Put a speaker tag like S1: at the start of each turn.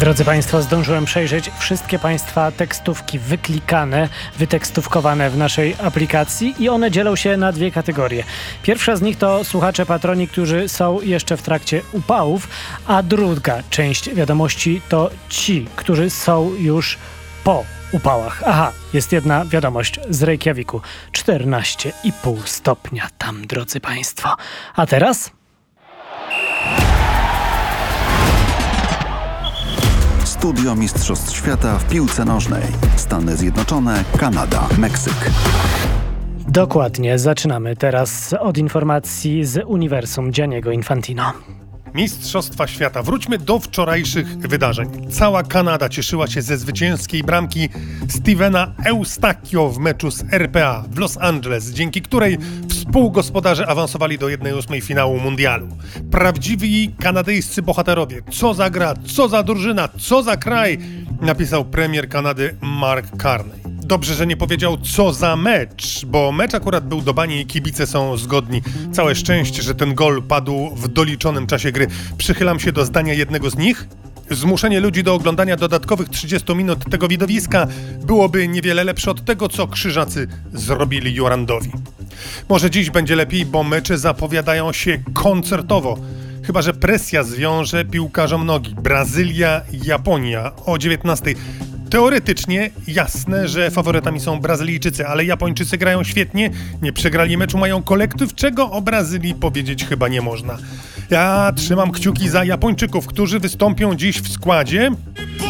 S1: Drodzy Państwo, zdążyłem przejrzeć wszystkie Państwa tekstówki wyklikane, wytekstówkowane w naszej aplikacji i one dzielą się na dwie kategorie. Pierwsza z nich to słuchacze patroni, którzy są jeszcze w trakcie upałów, a druga część wiadomości to ci, którzy są już po upałach. Aha, jest jedna wiadomość z Reykjaviku. 14,5 stopnia tam, drodzy Państwo. A teraz?
S2: Studio Mistrzostw Świata w piłce nożnej. Stany Zjednoczone, Kanada, Meksyk.
S1: Dokładnie, zaczynamy teraz od informacji z uniwersum Gianniego Infantino.
S3: Mistrzostwa Świata. Wróćmy do wczorajszych wydarzeń. Cała Kanada cieszyła się ze zwycięskiej bramki Stevena Eustachio w meczu z RPA w Los Angeles, dzięki której współgospodarze awansowali do 1/8 finału mundialu. Prawdziwi kanadyjscy bohaterowie. Co za gra, co za drużyna, co za kraj, napisał premier Kanady Mark Carney. Dobrze, że nie powiedział co za mecz, bo mecz akurat był do bani i kibice są zgodni. Całe szczęście, że ten gol padł w doliczonym czasie gry. Przychylam się do zdania jednego z nich. Zmuszenie ludzi do oglądania dodatkowych 30 minut tego widowiska byłoby niewiele lepsze od tego, co Krzyżacy zrobili Jorandowi. Może dziś będzie lepiej, bo mecze zapowiadają się koncertowo. Chyba że presja zwiąże piłkarzom nogi. Brazylia, Japonia o 19:00. Teoretycznie jasne, że faworytami są Brazylijczycy, ale Japończycy grają świetnie, nie przegrali meczu, mają kolektyw, czego o Brazylii powiedzieć chyba nie można. Ja trzymam kciuki za Japończyków, którzy wystąpią dziś w składzie